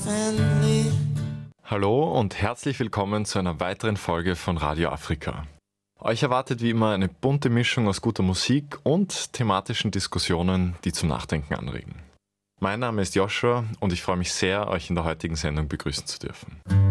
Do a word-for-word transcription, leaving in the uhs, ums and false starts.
friendly. Hallo und herzlich willkommen zu einer weiteren Folge von Radio Afrika. Euch erwartet wie immer eine bunte Mischung aus guter Musik und thematischen Diskussionen, die zum Nachdenken anregen. Mein Name ist Joshua und ich freue mich sehr, euch in der heutigen Sendung begrüßen zu dürfen.